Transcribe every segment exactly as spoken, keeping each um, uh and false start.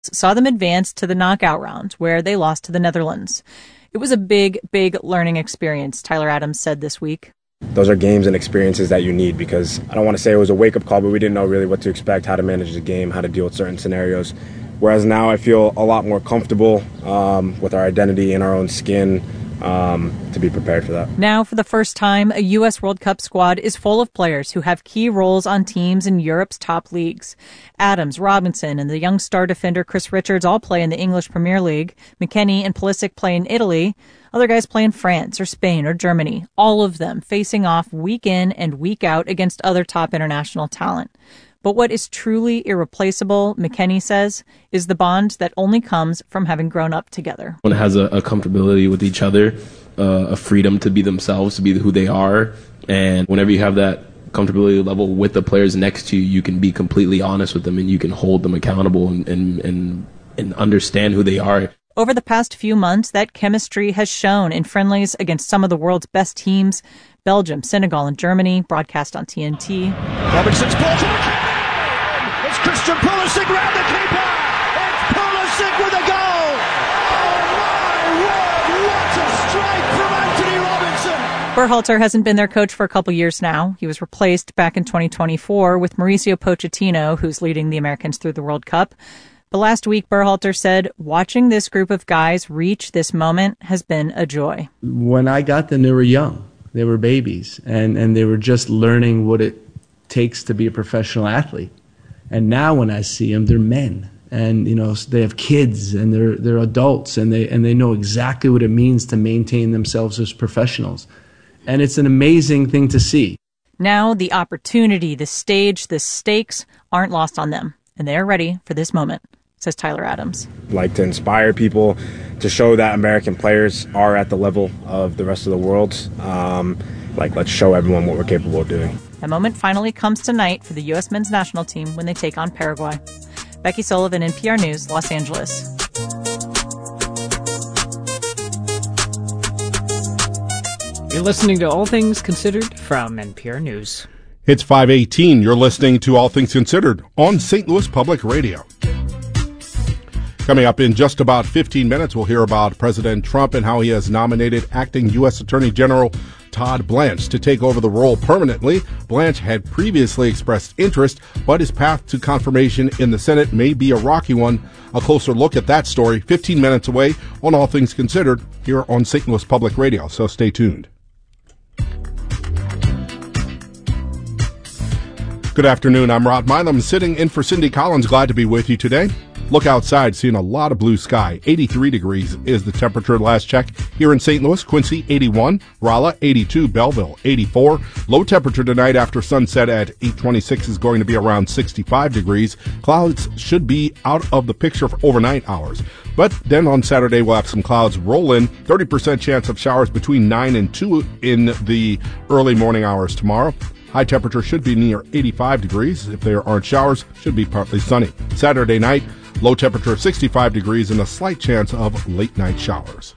saw them advance to the knockout round, where they lost to the Netherlands. It was a big, big learning experience, Tyler Adams said this week. Those are games and experiences that you need, because I don't want to say it was a wake-up call, but we didn't know really what to expect, how to manage the game, how to deal with certain scenarios. Whereas now I feel a lot more comfortable um, with our identity in our own skin um, to be prepared for that. Now, for the first time, a U S World Cup squad is full of players who have key roles on teams in Europe's top leagues. Adams, Robinson, and the young star defender Chris Richards all play in the English Premier League. McKennie and Pulisic play in Italy. Other guys play in France or Spain or Germany, all of them facing off week in and week out against other top international talent. But what is truly irreplaceable, McKennie says, is the bond that only comes from having grown up together. One has a, a comfortability with each other, uh, a freedom to be themselves, to be who they are. And whenever you have that comfortability level with the players next to you, you can be completely honest with them and you can hold them accountable and, and, and, and understand who they are. Over the past few months, that chemistry has shown in friendlies against some of the world's best teams, Belgium, Senegal, and Germany, broadcast on T N T. Robinson's ball to McKennie! It's Christian Pulisic round the keeper! It's Pulisic with a goal! Oh my word, what a strike from Anthony Robinson! Berhalter hasn't been their coach for a couple years now. He was replaced back in twenty twenty-four with Mauricio Pochettino, who's leading the Americans through the World Cup. But last week, Berhalter said, watching this group of guys reach this moment has been a joy. When I got them, they were young. They were babies, and, and they were just learning what it takes to be a professional athlete. And now when I see them, they're men. And, you know, they have kids, and they're they're adults, and they and they know exactly what it means to maintain themselves as professionals. And it's an amazing thing to see. Now the opportunity, the stage, the stakes aren't lost on them, and they are ready for this moment, says Tyler Adams. Like to inspire people to show that American players are at the level of the rest of the world. Um, like, let's show everyone what we're capable of doing. That moment finally comes tonight for the U S men's national team when they take on Paraguay. Becky Sullivan, N P R News, Los Angeles. You're listening to All Things Considered from N P R News. It's five eighteen. You're listening to All Things Considered on Saint Louis Public Radio. Coming up in just about fifteen minutes, we'll hear about President Trump and how he has nominated acting U S Attorney General Todd Blanche to take over the role permanently. Blanche had previously expressed interest, but his path to confirmation in the Senate may be a rocky one. A closer look at that story fifteen minutes away on All Things Considered here on Saint Louis Public Radio, so stay tuned. Good afternoon, I'm Rod Milam, sitting in for Cindy Collins. Glad to be with you today. Look outside, seeing a lot of blue sky. eighty-three degrees is the temperature last check here in Saint Louis. Quincy, eighty-one. Rolla, eighty-two. Belleville, eighty-four. Low temperature tonight after sunset at eight twenty-six is going to be around sixty-five degrees. Clouds should be out of the picture for overnight hours. But then on Saturday, we'll have some clouds roll in. thirty percent chance of showers between nine and two in the early morning hours tomorrow. High temperature should be near eighty-five degrees. If there aren't showers, should be partly sunny. Saturday night, low temperature of sixty-five degrees and a slight chance of late night showers.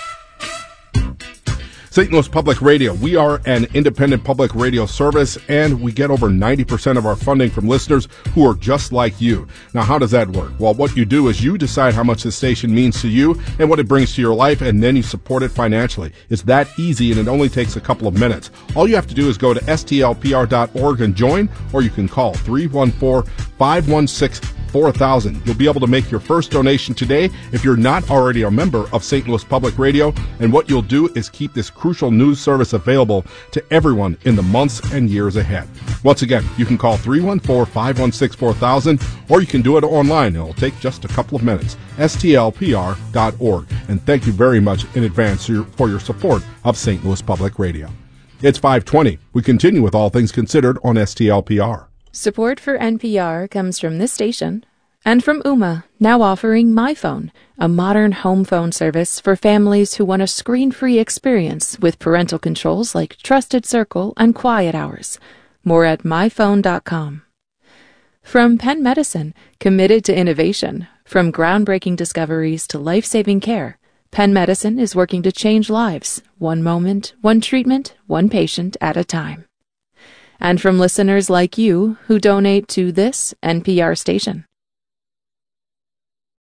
Saint Louis Public Radio. We are an independent public radio service, and we get over ninety percent of our funding from listeners who are just like you. Now, how does that work? Well, what you do is you decide how much the station means to you and what it brings to your life, and then you support it financially. It's that easy, and it only takes a couple of minutes. All you have to do is go to S T L P R dot org and join, or you can call three one four, five one six, four thousand. You'll be able to make your first donation today if you're not already a member of Saint Louis Public Radio, and what you'll do is keep this crucial news service available to everyone in the months and years ahead. Once again, you can call three one four, five one six, four thousand, or you can do it online. It'll take just a couple of minutes. S T L P R dot org. And thank you very much in advance for your, for your support of Saint Louis Public Radio. It's five twenty. We continue with All Things Considered on S T L P R. Support for N P R comes from this station and from Ooma, now offering MyPhone, a modern home phone service for families who want a screen-free experience with parental controls like Trusted Circle and Quiet Hours. More at my phone dot com. From Penn Medicine, committed to innovation, from groundbreaking discoveries to life-saving care, Penn Medicine is working to change lives, one moment, one treatment, one patient at a time. And from listeners like you who donate to this N P R station.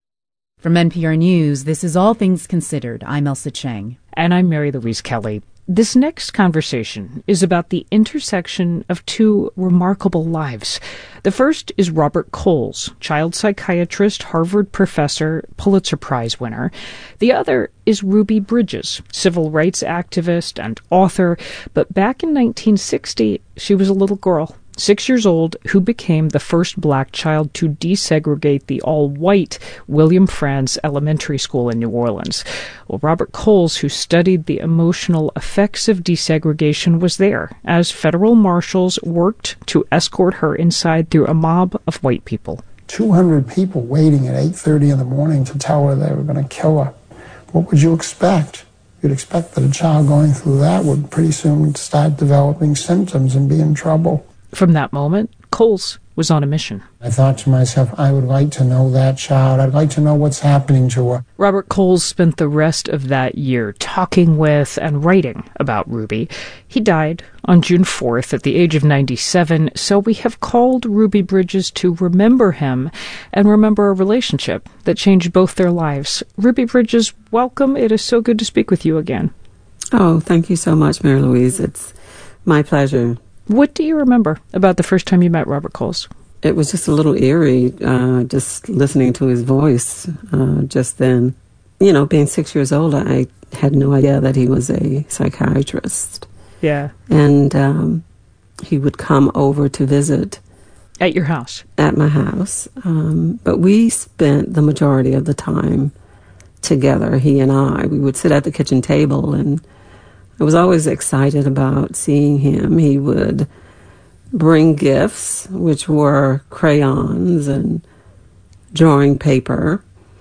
From N P R News, this is All Things Considered. I'm Elsa Chang. And I'm Mary Louise Kelly. This next conversation is about the intersection of two remarkable lives. The first is Robert Coles, child psychiatrist, Harvard professor, Pulitzer Prize winner. The other is Ruby Bridges, civil rights activist and author. But back in nineteen sixty, she was a little girl, six years old, who became the first black child to desegregate the all-white William Franz Elementary School in New Orleans. Well, Robert Coles, who studied the emotional effects of desegregation, was there as federal marshals worked to escort her inside through a mob of white people. two hundred people waiting at eight thirty in the morning to tell her they were going to kill her. What would you expect? You'd expect that a child going through that would pretty soon start developing symptoms and be in trouble. From that moment, Coles was on a mission. I thought to myself, I would like to know that child. I'd like to know what's happening to her. Robert Coles spent the rest of that year talking with and writing about Ruby. He died on June fourth at the age of ninety-seven, so we have called Ruby Bridges to remember him and remember a relationship that changed both their lives. Ruby Bridges, welcome. It is so good to speak with you again. Oh, thank you so much, Mary Louise. It's my pleasure. What do you remember about the first time you met Robert Coles? It was just a little eerie, uh, just listening to his voice uh, just then. You know, being six years old, I had no idea that he was a psychiatrist. Yeah. And um, he would come over to visit. At your house? At my house. Um, but we spent the majority of the time together, he and I. We would sit at the kitchen table, and I was always excited about seeing him. He would bring gifts, which were crayons and drawing paper.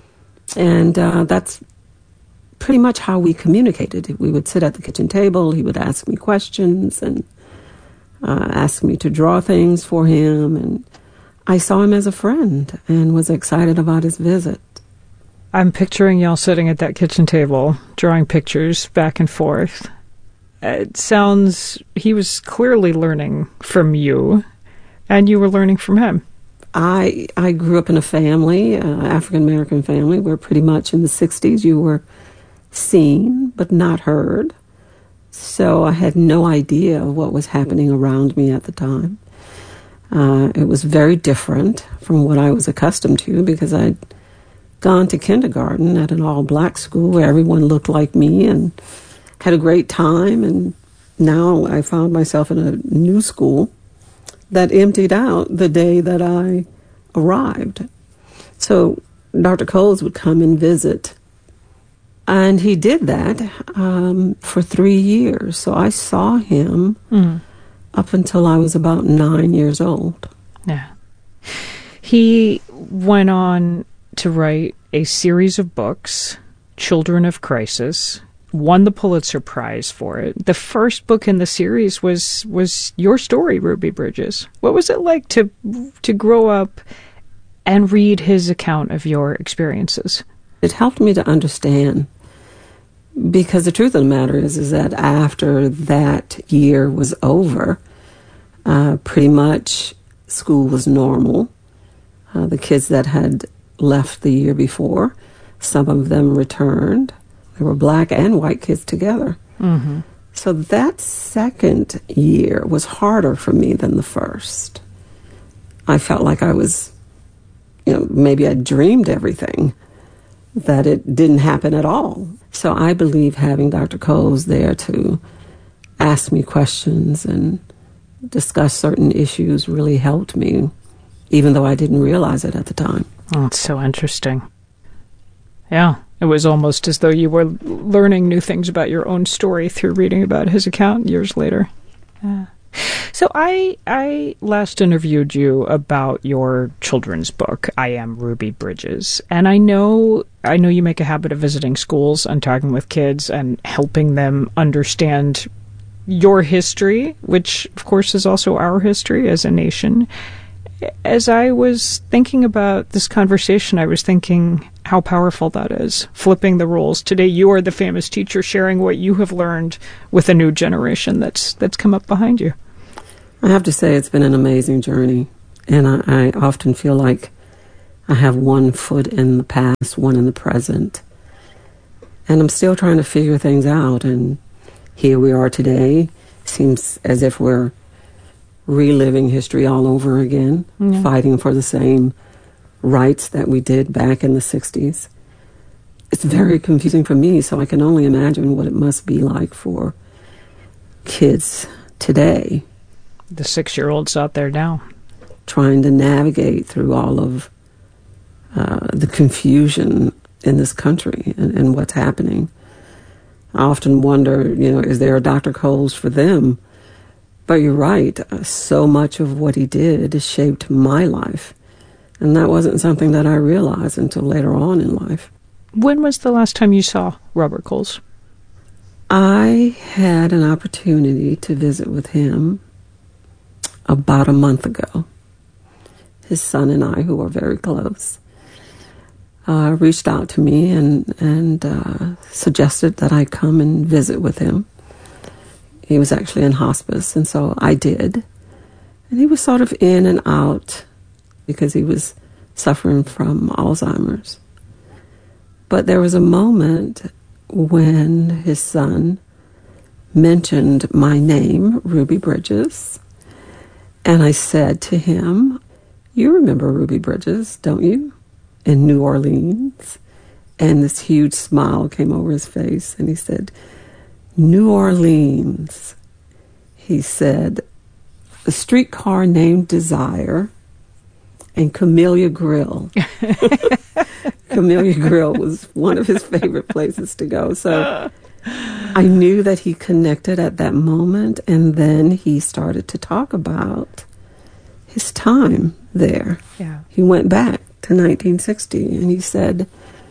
And uh, that's pretty much how we communicated. We would sit at the kitchen table. He would ask me questions and uh, ask me to draw things for him. And I saw him as a friend and was excited about his visit. I'm picturing y'all sitting at that kitchen table, drawing pictures back and forth. It sounds, he was clearly learning from you, and you were learning from him. I I grew up in a family, uh, African-American family, where pretty much in the sixties you were seen but not heard. So I had no idea what was happening around me at the time. Uh, it was very different from what I was accustomed to, because I'd gone to kindergarten at an all-black school where everyone looked like me and had a great time, and now I found myself in a new school that emptied out the day that I arrived. So Doctor Coles would come and visit, and he did that um, for three years. So I saw him mm. up until I was about nine years old. Yeah. He went on to write a series of books, Children of Crisis, won the Pulitzer Prize for it. The first book in the series was was your story, Ruby Bridges. What was it like to to grow up and read his account of your experiences? It helped me to understand, because the truth of the matter is, is that after that year was over, uh, pretty much school was normal. Uh, the kids that had left the year before, some of them returned. There were black and white kids together. Mm-hmm. So that second year was harder for me than the first. I felt like I was, you know, maybe I dreamed everything, that it didn't happen at all. So I believe having Doctor Coles there to ask me questions and discuss certain issues really helped me, even though I didn't realize it at the time. Oh, it's so interesting. Yeah. It was almost as though you were learning new things about your own story through reading about his account years later. Yeah. So I I last interviewed you about your children's book, I Am Ruby Bridges. And I know I know you make a habit of visiting schools and talking with kids and helping them understand your history, which of course is also our history as a nation. As I was thinking about this conversation, I was thinking how powerful that is, flipping the roles. Today you are the famous teacher sharing what you have learned with a new generation that's that's come up behind you. I have to say it's been an amazing journey, and I, I often feel like I have one foot in the past, one in the present. And I'm still trying to figure things out. And here we are today. Seems as if we're reliving history all over again, yeah. fighting for the same rights that we did back in the sixties. It's very confusing for me, so I can only imagine what it must be like for kids today. The six-year-olds out there now. Trying to navigate through all of uh, the confusion in this country and, and what's happening. I often wonder, you know, is there a Doctor Coles for them? But you're right, uh, so much of what he did shaped my life. And that wasn't something that I realized until later on in life. When was the last time you saw Robert Coles? I had an opportunity to visit with him about a month ago. His son and I, who are very close, uh, reached out to me and, and uh, suggested that I come and visit with him. He was actually in hospice, and so I did. And he was sort of in and out because he was suffering from Alzheimer's. But there was a moment when his son mentioned my name, Ruby Bridges, and I said to him, "You remember Ruby Bridges, don't you? In New Orleans?" And this huge smile came over his face, and he said, "New Orleans." He said, "A streetcar named Desire and Camellia Grill." Camellia Grill was one of his favorite places to go. So I knew that he connected at that moment, and then he started to talk about his time there. Yeah. He went back to nineteen sixty, and he said,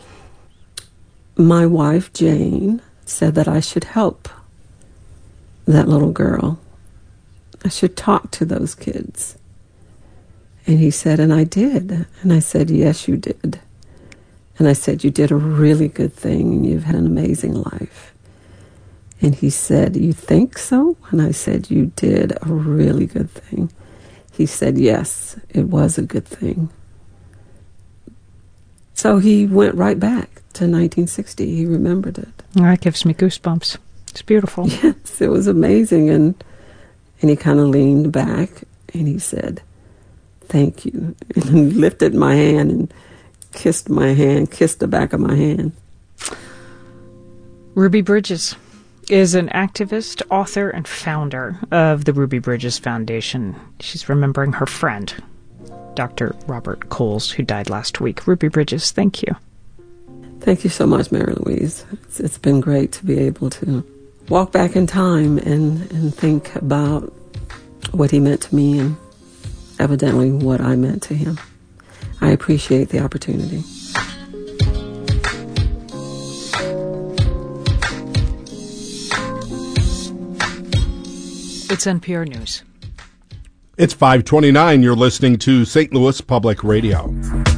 "My wife, Jane, said that I should help that little girl. I should talk to those kids." And he said, and I did. And I said, "Yes, you did." And I said, "You did a really good thing, and you've had an amazing life." And he said, "You think so?" And I said, "You did a really good thing." He said, "Yes, it was a good thing." So he went right back to nineteen sixty. He remembered it. That gives me goosebumps. It's beautiful. Yes, it was amazing. And and he kind of leaned back and he said, "Thank you." And he lifted my hand and kissed my hand, kissed the back of my hand. Ruby Bridges is an activist, author, and founder of the Ruby Bridges Foundation. She's remembering her friend, Doctor Robert Coles, who died last week. Ruby Bridges, thank you. Thank you so much, Mary Louise. It's, it's been great to be able to walk back in time and, and think about what he meant to me and evidently what I meant to him. I appreciate the opportunity. It's N P R News. It's five twenty-nine. You're listening to Saint Louis Public Radio.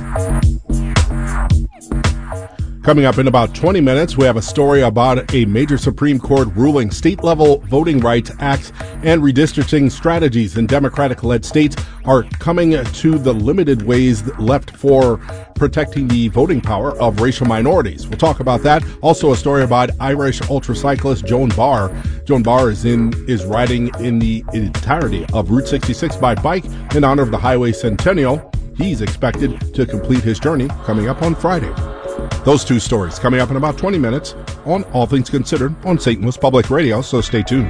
Coming up in about twenty minutes, we have a story about a major Supreme Court ruling. State-level voting rights acts and redistricting strategies in Democratic-led states are coming to the limited ways left for protecting the voting power of racial minorities. We'll talk about that. Also, a story about Irish ultracyclist Joan Barr. Joan Barr is in is riding in the entirety of Route sixty-six by bike in honor of the Highway Centennial. He's expected to complete his journey coming up on Friday. Those two stories coming up in about twenty minutes on All Things Considered on Saint Louis Public Radio, so stay tuned.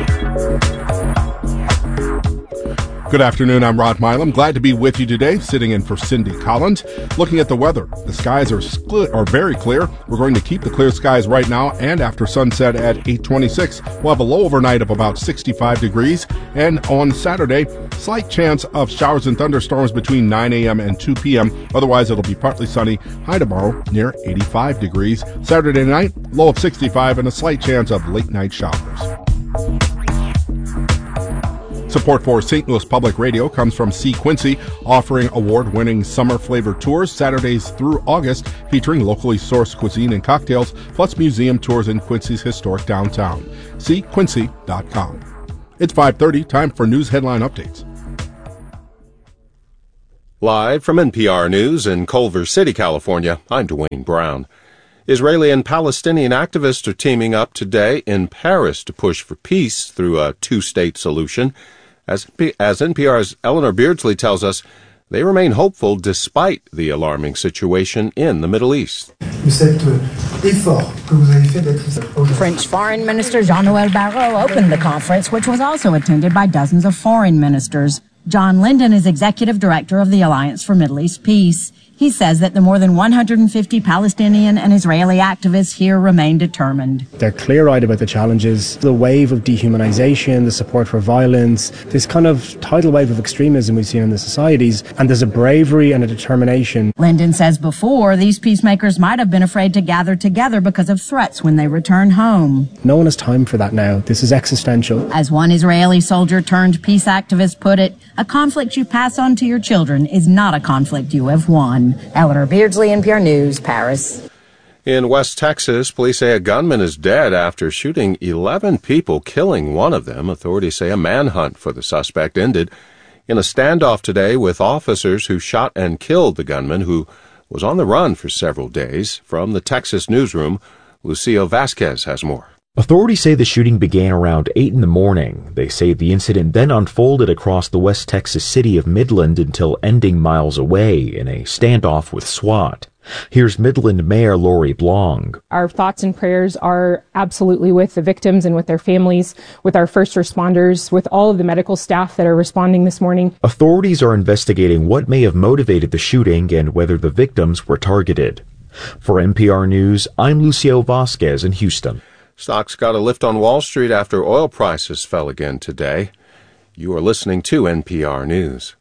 Good afternoon, I'm Rod Milam. Glad to be with you today, sitting in for Cindy Collins. Looking at the weather, the skies are split, are very clear. We're going to keep the clear skies right now and after sunset at eight twenty-six. We'll have a low overnight of about sixty-five degrees. And on Saturday, slight chance of showers and thunderstorms between nine a.m. and two p.m. Otherwise, it'll be partly sunny. High tomorrow near eighty-five degrees. Saturday night, low of sixty-five and a slight chance of late night showers. Support for Saint Louis Public Radio comes from C. Quincy, offering award-winning summer-flavored tours Saturdays through August, featuring locally sourced cuisine and cocktails, plus museum tours in Quincy's historic downtown. see quincy dot com. It's five thirty, time for news headline updates. Live from N P R News in Culver City, California, I'm Dwayne Brown. Israeli and Palestinian activists are teaming up today in Paris to push for peace through a two-state solution. As, as N P R's Eleanor Beardsley tells us, they remain hopeful despite the alarming situation in the Middle East. French Foreign Minister Jean-Noël Barrot opened the conference, which was also attended by dozens of foreign ministers. John Linden is executive director of the Alliance for Middle East Peace. He says that the more than one hundred fifty Palestinian and Israeli activists here remain determined. They're clear-eyed about the challenges, the wave of dehumanization, the support for violence, this kind of tidal wave of extremism we've seen in the societies, and there's a bravery and a determination. Linden says before, these peacemakers might have been afraid to gather together because of threats when they return home. No one has time for that now. This is existential. As one Israeli soldier turned peace activist put it, a conflict you pass on to your children is not a conflict you have won. Eleanor Beardsley, N P R News, Paris. In West Texas, police say a gunman is dead after shooting eleven people, killing one of them. Authorities say a manhunt for the suspect ended in a standoff today with officers who shot and killed the gunman, who was on the run for several days. From the Texas newsroom, Lucio Vasquez has more. Authorities say the shooting began around eight in the morning. They say the incident then unfolded across the West Texas city of Midland until ending miles away in a standoff with SWAT. Here's Midland Mayor Lori Blong. Our thoughts and prayers are absolutely with the victims and with their families, with our first responders, with all of the medical staff that are responding this morning. Authorities are investigating what may have motivated the shooting and whether the victims were targeted. For N P R News, I'm Lucio Vasquez in Houston. Stocks got a lift on Wall Street after oil prices fell again today. You are listening to N P R News.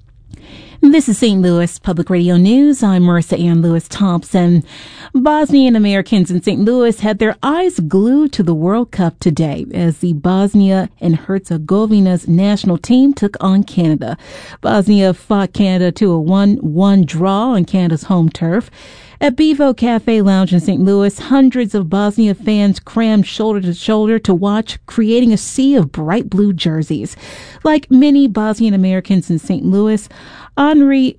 This is Saint Louis Public Radio News. I'm Marissa Ann Lewis Thompson. Bosnian Americans in Saint Louis had their eyes glued to the World Cup today as the Bosnia and Herzegovina's national team took on Canada. Bosnia fought Canada to a one one draw on Canada's home turf. At Bevo Cafe Lounge in Saint Louis, hundreds of Bosnia fans crammed shoulder to shoulder to watch, creating a sea of bright blue jerseys. Like many Bosnian Americans in Saint Louis, Henri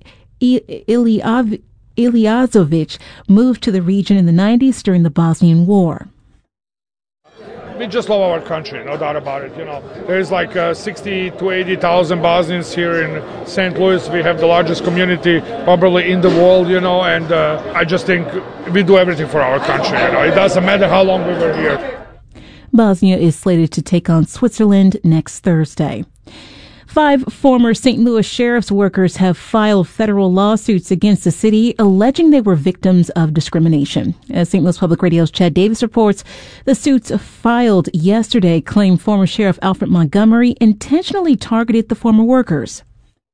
Iliazovic moved to the region in the nineties during the Bosnian War. We just love our country, no doubt about it. You know, there's like uh, sixty to eighty thousand Bosnians here in Saint Louis. We have the largest community probably in the world, you know, and uh, I just think we do everything for our country. You know, it doesn't matter how long we were here. Bosnia is slated to take on Switzerland next Thursday. Five former Saint Louis sheriff's workers have filed federal lawsuits against the city, alleging they were victims of discrimination. As Saint Louis Public Radio's Chad Davis reports, the suits filed yesterday claim former Sheriff Alfred Montgomery intentionally targeted the former workers.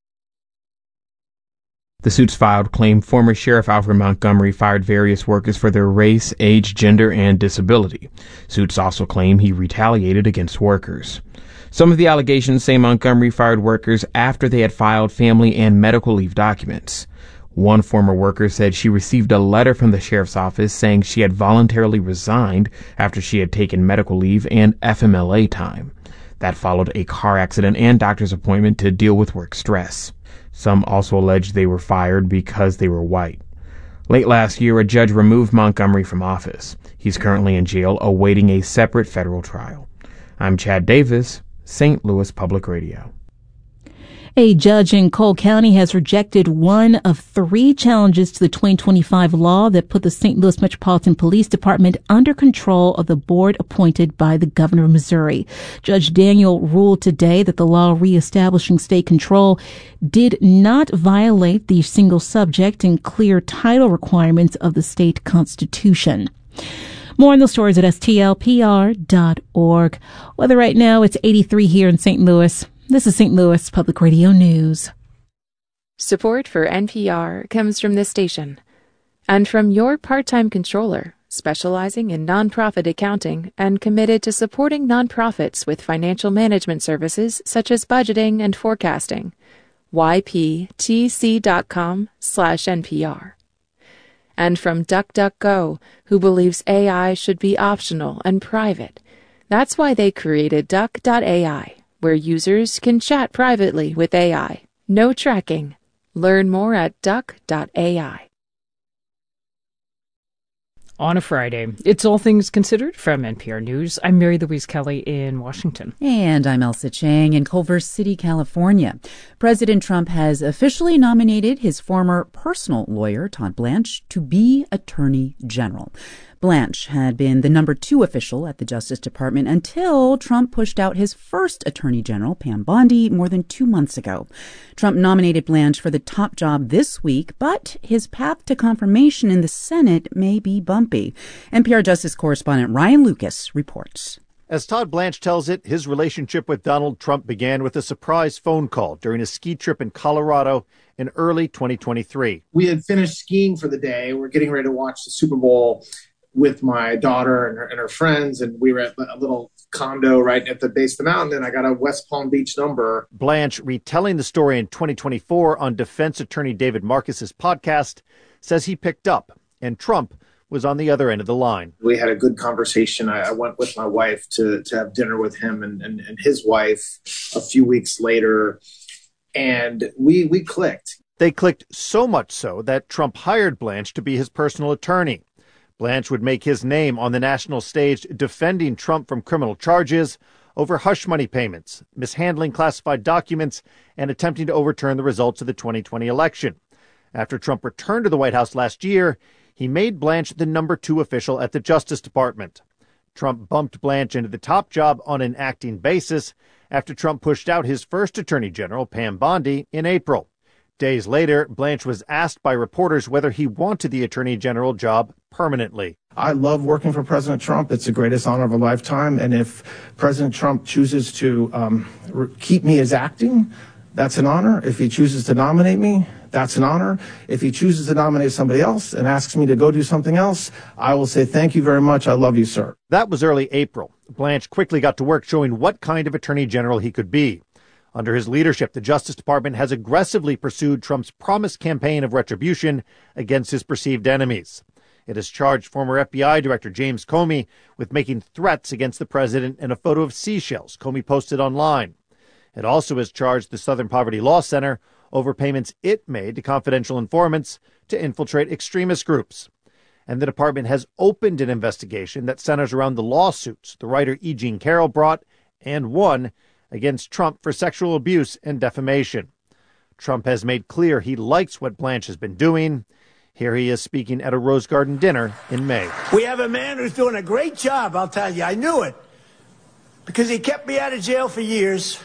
The suits filed claim former Sheriff Alfred Montgomery fired various workers for their race, age, gender, and disability. Suits also claim he retaliated against workers. Some of the allegations say Montgomery fired workers after they had filed family and medical leave documents. One former worker said she received a letter from the sheriff's office saying she had voluntarily resigned after she had taken medical leave and F M L A time. That followed a car accident and doctor's appointment to deal with work stress. Some also alleged they were fired because they were white. Late last year, a judge removed Montgomery from office. He's currently in jail awaiting a separate federal trial. I'm Chad Davis, Saint Louis Public Radio. A judge in Cole County has rejected one of three challenges to the twenty twenty-five law that put the Saint Louis Metropolitan Police Department under control of the board appointed by the governor of Missouri. Judge Daniel ruled today that the law reestablishing state control did not violate the single subject and clear title requirements of the state constitution. More on those stories at S T L P R dot org. Weather right now, it's eighty-three here in Saint Louis. This is Saint Louis Public Radio News. Support for N P R comes from this station and from your part-time controller, specializing in nonprofit accounting and committed to supporting nonprofits with financial management services such as budgeting and forecasting. Y P T C dot com slash N P R. And from DuckDuckGo, who believes A I should be optional and private. That's why they created Duck dot A I, where users can chat privately with A I. No tracking, Learn more at duck dot A I. On a Friday, it's All Things Considered from N P R News. I'm Mary Louise Kelly in Washington. And I'm Elsa Chang in Culver City, California. President Trump has officially nominated his former personal lawyer, Todd Blanche, to be Attorney General. Blanche had been the number two official at the Justice Department until Trump pushed out his first Attorney General, Pam Bondi, more than two months ago. Trump nominated Blanche for the top job this week, but his path to confirmation in the Senate may be bumpy. N P R Justice correspondent Ryan Lucas reports. As Todd Blanche tells it, his relationship with Donald Trump began with a surprise phone call during a ski trip in Colorado in early twenty twenty-three. We had finished skiing for the day. We're getting ready to watch the Super Bowl with my daughter and her, and her friends, and we were at a little condo right at the base of the mountain, and I got a West Palm Beach number. Blanche, retelling the story in twenty twenty-four on defense attorney David Marcus's podcast, says he picked up, and Trump was on the other end of the line. We had a good conversation. I, I went with my wife to, to have dinner with him and, and, and his wife a few weeks later, and we we clicked. They clicked so much so that Trump hired Blanche to be his personal attorney. Blanche would make his name on the national stage defending Trump from criminal charges over hush money payments, mishandling classified documents, and attempting to overturn the results of the twenty twenty election. After Trump returned to the White House last year, he made Blanche the number two official at the Justice Department. Trump bumped Blanche into the top job on an acting basis after Trump pushed out his first Attorney General, Pam Bondi, in April. Days later, Blanche was asked by reporters whether he wanted the Attorney General job permanently. I love working for President Trump. It's the greatest honor of a lifetime. And if President Trump chooses to um, re- keep me as acting, that's an honor. If he chooses to nominate me, that's an honor. If he chooses to nominate somebody else and asks me to go do something else, I will say, thank you very much. I love you, sir. That was early April. Blanche quickly got to work showing what kind of Attorney General he could be. Under his leadership, the Justice Department has aggressively pursued Trump's promised campaign of retribution against his perceived enemies. It has charged former F B I Director James Comey with making threats against the president in a photo of seashells Comey posted online. It also has charged the Southern Poverty Law Center over payments it made to confidential informants to infiltrate extremist groups. And the department has opened an investigation that centers around the lawsuits the writer E. Jean Carroll brought and won against Trump for sexual abuse and defamation. Trump has made clear he likes what Blanche has been doing. Here he is speaking at a Rose Garden dinner in May. We have a man who's doing a great job, I'll tell you. I knew it. Because he kept me out of jail for years.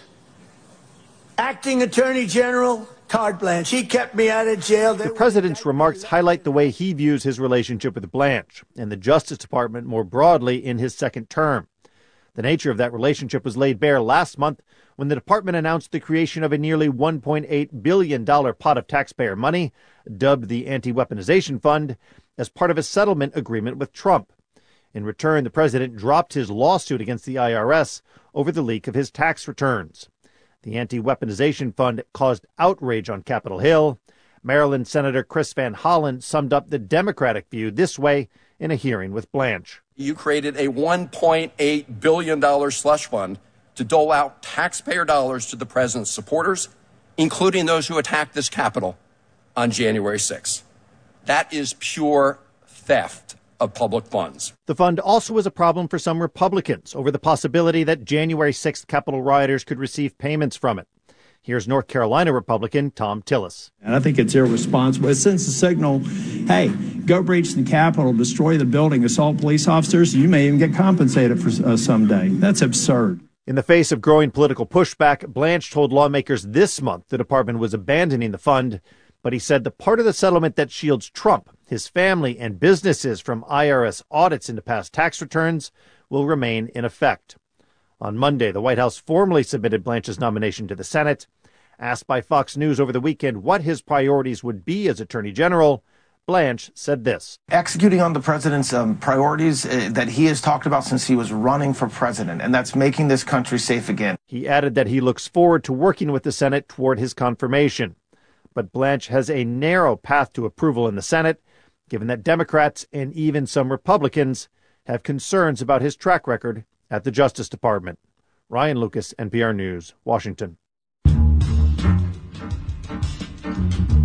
Acting Attorney General Todd Blanche. He kept me out of jail. The president's remarks highlight the way he views his relationship with Blanche and the Justice Department more broadly in his second term. The nature of that relationship was laid bare last month when the department announced the creation of a nearly one point eight billion dollars pot of taxpayer money, dubbed the Anti-Weaponization Fund, as part of a settlement agreement with Trump. In return, the president dropped his lawsuit against the I R S over the leak of his tax returns. The Anti-Weaponization Fund caused outrage on Capitol Hill. Maryland Senator Chris Van Hollen summed up the Democratic view this way in a hearing with Blanche. You created a one point eight billion dollars slush fund to dole out taxpayer dollars to the president's supporters, including those who attacked this Capitol on January sixth. That is pure theft of public funds. The fund also was a problem for some Republicans over the possibility that January sixth Capitol rioters could receive payments from it. Here's North Carolina Republican Tom Tillis. And I think it's irresponsible. It sends a signal, hey, go breach the Capitol, destroy the building, assault police officers. You may even get compensated for uh, someday. That's absurd. In the face of growing political pushback, Blanche told lawmakers this month the department was abandoning the fund, but he said the part of the settlement that shields Trump, his family, and businesses from I R S audits into past tax returns will remain in effect. On Monday, the White House formally submitted Blanche's nomination to the Senate. Asked by Fox News over the weekend what his priorities would be as Attorney General, Blanche said this. Executing on the president's um, priorities uh, that he has talked about since he was running for president, and that's making this country safe again. He added that he looks forward to working with the Senate toward his confirmation. But Blanche has a narrow path to approval in the Senate, given that Democrats and even some Republicans have concerns about his track record at the Justice Department. Ryan Lucas, N P R News, Washington.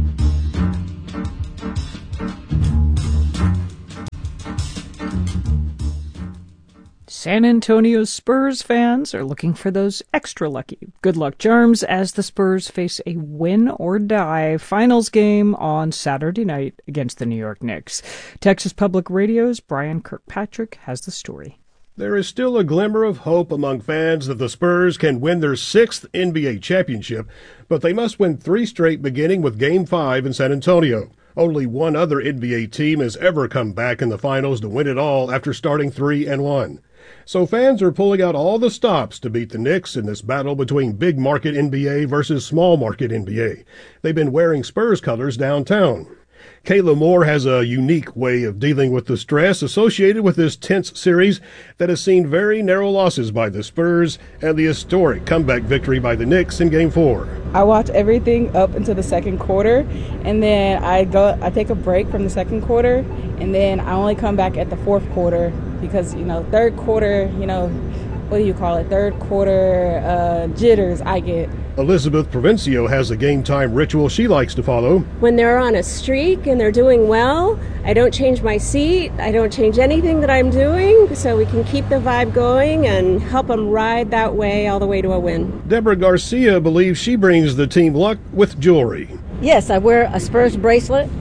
San Antonio Spurs fans are looking for those extra lucky good luck charms as the Spurs face a win-or-die finals game on Saturday night against the New York Knicks. Texas Public Radio's Brian Kirkpatrick has the story. There is still a glimmer of hope among fans that the Spurs can win their sixth N B A championship, but they must win three straight beginning with Game five in San Antonio. Only one other N B A team has ever come back in the finals to win it all after starting three and one. So fans are pulling out all the stops to beat the Knicks in this battle between big market N B A versus small market N B A. They've been wearing Spurs colors downtown. Kayla Moore has a unique way of dealing with the stress associated with this tense series that has seen very narrow losses by the Spurs and the historic comeback victory by the Knicks in Game four. I watch everything up until the second quarter, and then I go. I take a break from the second quarter, and then I only come back at the fourth quarter because, you know, third quarter, you know, what do you call it? Third quarter uh, jitters I get. Elizabeth Provencio has a game time ritual she likes to follow. When they're on a streak and they're doing well, I don't change my seat. I don't change anything that I'm doing, so we can keep the vibe going and help them ride that way all the way to a win. Deborah Garcia believes she brings the team luck with jewelry. Yes, I wear a Spurs bracelet.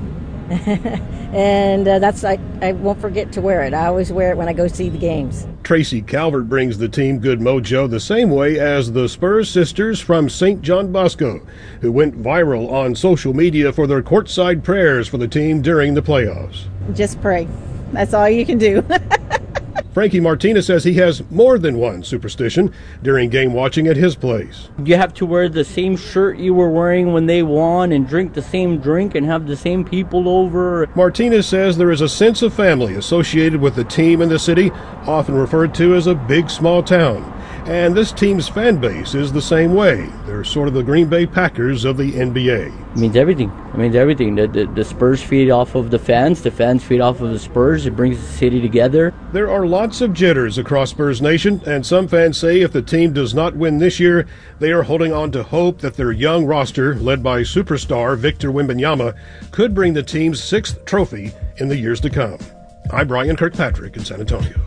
And uh, that's I, I won't forget to wear it. I always wear it when I go see the games. Tracy Calvert brings the team good mojo the same way as the Spurs sisters from Saint John Bosco, who went viral on social media for their courtside prayers for the team during the playoffs. Just pray. That's all you can do. Frankie Martinez says he has more than one superstition during game watching at his place. You have to wear the same shirt you were wearing when they won and drink the same drink and have the same people over. Martinez says there is a sense of family associated with the team in the city, often referred to as a big small town. And this team's fan base is the same way. They're sort of the Green Bay Packers of the N B A. It means everything. It means everything. The, the, the Spurs feed off of the fans. The fans feed off of the Spurs. It brings the city together. There are lots of jitters across Spurs Nation, and some fans say if the team does not win this year, they are holding on to hope that their young roster, led by superstar Victor Wembanyama, could bring the team's sixth trophy in the years to come. I'm Brian Kirkpatrick in San Antonio.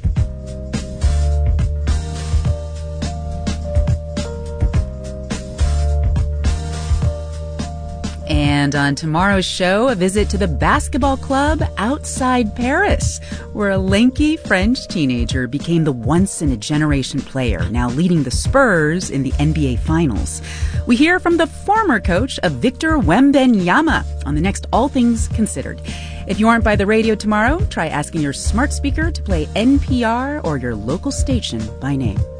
And on tomorrow's show, a visit to the basketball club outside Paris, where a lanky French teenager became the once-in-a-generation player, now leading the Spurs in the N B A Finals. We hear from the former coach of Victor Wembanyama on the next All Things Considered. If you aren't by the radio tomorrow, try asking your smart speaker to play N P R or your local station by name.